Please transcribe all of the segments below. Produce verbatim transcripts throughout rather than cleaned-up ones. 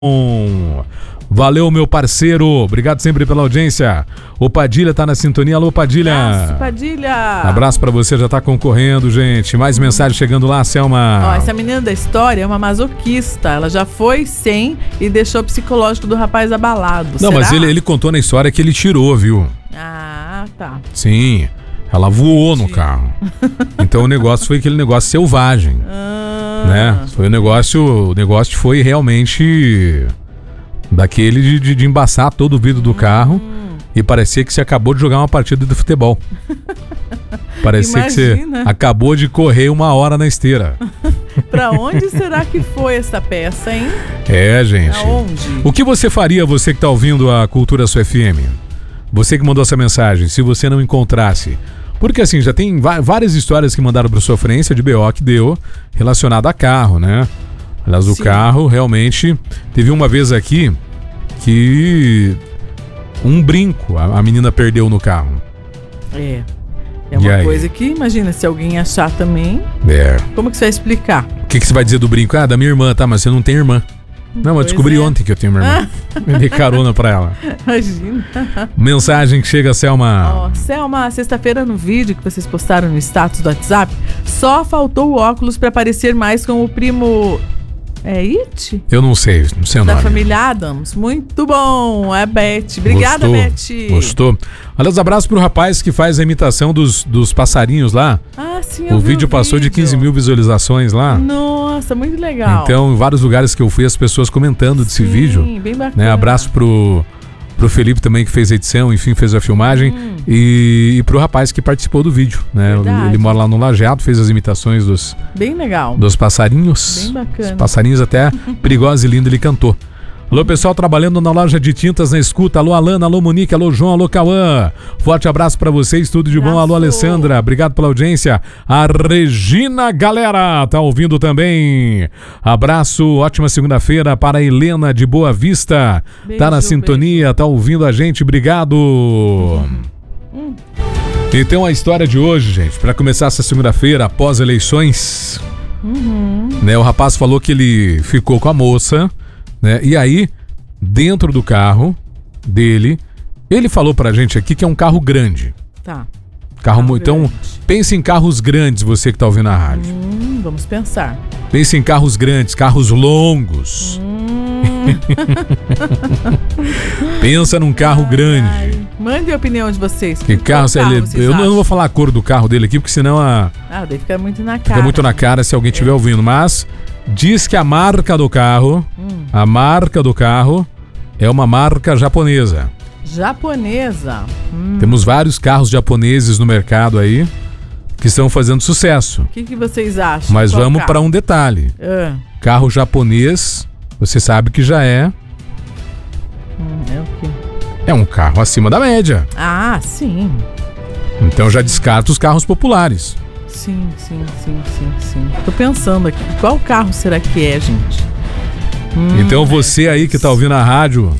Valeu, meu parceiro. Obrigado sempre pela audiência. O Padilha tá na sintonia. Alô, Padilha. Abraço, Padilha. Abraço pra você, já tá concorrendo, gente. Mais hum. mensagem chegando lá, Selma. Ó, essa menina da história é uma masoquista. Ela já foi sem e deixou o psicológico do rapaz abalado. Não, Será? mas ele, ele contou na história que ele tirou, viu? Ah, tá. Sim. Ela voou no carro. Então o negócio foi aquele negócio selvagem. Ah. Né? Foi o negócio. O negócio foi realmente daquele de, de, de embaçar todo o vidro do hum. carro. E parecia que você acabou de jogar uma partida de futebol. Parecia Imagina. que você acabou de correr uma hora na esteira. Pra onde será que foi essa peça, hein? É, gente. Aonde? O que você faria, você que tá ouvindo a Cultura Sua F M? Você que mandou essa mensagem, se você não encontrasse. Porque assim, já tem várias histórias que mandaram para sofrência de B O que deu relacionado a carro, né? Aliás, o Sim. carro realmente... Teve uma vez aqui que um brinco a, a menina perdeu no carro. É. É uma coisa que, imagina, se alguém achar também... É. Como que você vai explicar? O que, que você vai dizer do brinco? Ah, da minha irmã, tá? Mas você não tem irmã. Não, eu descobri é. ontem que eu tenho uma irmã. Eu dei carona pra ela. Imagina. Mensagem que chega, Selma. Ó, Selma, sexta-feira no vídeo que vocês postaram no status do WhatsApp, só faltou o óculos pra parecer mais com o primo... É It? Eu não sei, não sei o nome. Da família Adams. Muito bom, é Beth. Obrigada, Gostou, Beth. Gostou. Aliás, abraço pro rapaz que faz a imitação dos, dos passarinhos lá. Ah, sim, eu O vi vídeo o passou vídeo. de quinze mil visualizações lá. Nossa, muito legal. Então, em vários lugares que eu fui, as pessoas comentando desse sim, vídeo. Bem bacana. Né? Abraço pro, pro Felipe também, que fez a edição, enfim, fez a filmagem. Hum. E, e pro rapaz que participou do vídeo, né? Ele, ele mora lá no Lajeado, fez as imitações dos... Bem legal. Dos passarinhos. Bem bacana. Os passarinhos até perigosos e lindo ele cantou. Alô, pessoal trabalhando na loja de tintas na escuta. Alô, Alana, alô, Monique, alô, João, alô, Cauã. Forte abraço pra vocês, tudo de bom. Alô, Alessandra, obrigado pela audiência. A Regina, galera, tá ouvindo também. Abraço, ótima segunda-feira para a Helena de Boa Vista. Beijo, tá na sintonia, beijo. Tá ouvindo a gente, obrigado. Uhum. Hum. Então a história de hoje, gente, pra começar essa segunda-feira, após eleições, uhum. né, o rapaz falou que ele ficou com a moça. Né? E aí, dentro do carro dele, ele falou pra gente aqui que é um carro grande. Tá. Carro, carro então, grande. Pense em carros grandes, você que tá ouvindo a rádio. Hum, vamos pensar. Pense em carros grandes, carros longos. Hum. Pensa num carro ai, grande. Ai. Mande a opinião de vocês. Que, que carro, carro ele, eu não, eu não vou falar a cor do carro dele aqui, porque senão a... Ah, daí fica muito na cara. Fica muito na cara se alguém estiver é. ouvindo, mas... Diz que a marca do carro, hum. a marca do carro é uma marca japonesa. Japonesa? Hum. Temos vários carros japoneses no mercado aí que estão fazendo sucesso. O que, que vocês acham? Mas Qual vamos para um detalhe. Uh. Carro japonês, você sabe que já é... Hum, é o quê? É um carro acima da média. Ah, sim. Então já descarta os carros populares. Sim, sim, sim, sim, sim. Tô pensando aqui, qual carro será que é, gente? Hum, então você aí que tá ouvindo a rádio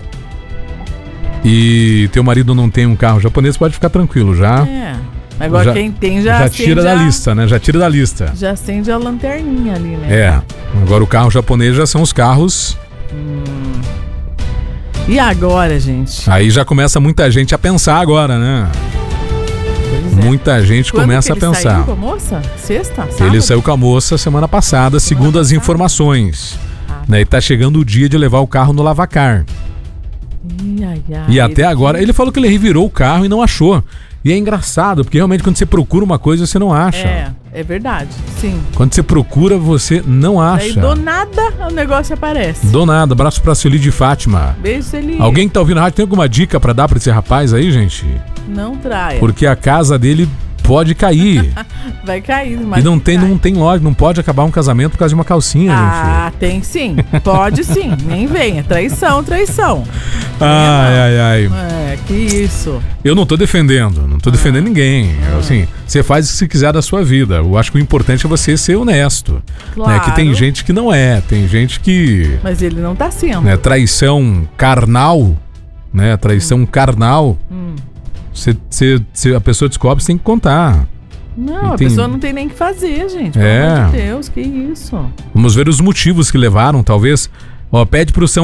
e teu marido não tem um carro japonês, pode ficar tranquilo, já. É. Agora já, quem tem já Já tira da a... lista, né? Já tira da lista. Já acende a lanterninha ali, né? É. Agora o carro japonês já são os carros... Hum. E agora, gente? Aí já começa muita gente a pensar agora, né? É. Muita gente Quando começa que ele a pensar. Saiu com a moça? Sexta? Sábado? Ele saiu com a moça semana passada, semana segundo passada? As informações. Ah. Né, e tá chegando o dia de levar o carro no lavacar. Ai, ai, e até agora, ele falou que ele revirou o carro e não achou. E é engraçado, porque realmente quando você procura uma coisa, você não acha. É, é verdade, sim. Quando você procura, você não acha. Aí do nada o negócio aparece. Do nada, abraço pra Celi de Fátima. Beijo, Celi. Alguém que tá ouvindo a rádio, tem alguma dica pra dar pra esse rapaz aí, gente? Não traia. Porque a casa dele pode cair. Vai cair, mas e não tem, não tem lógica, não pode acabar um casamento por causa de uma calcinha, ah, gente. Ah, tem sim. Pode sim. Nem venha. Traição, traição. Ai, ai, ai. É, que isso. Eu não tô defendendo, não tô ah. defendendo ninguém. Ah. Assim, você faz o que você quiser da sua vida. Eu acho que o importante é você ser honesto. Claro. Né? Que tem gente que não é, tem gente que... Mas ele não tá sendo. Né, traição carnal, né? Traição hum. carnal. Hum. Cê, cê, cê, a pessoa descobre, você tem que contar. Não, a tem... pessoa não tem nem o que fazer, gente. Pelo é. amor de Deus, que isso. Vamos ver os motivos que levaram, talvez, Ó, pede pro São